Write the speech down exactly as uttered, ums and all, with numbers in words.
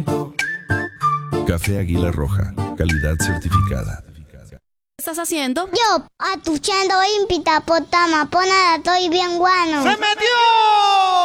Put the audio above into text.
Café Águila Roja, calidad certificada. ¿Qué estás haciendo? Yo, atuchando impita potama, ponada, estoy bien guano. ¡Se metió!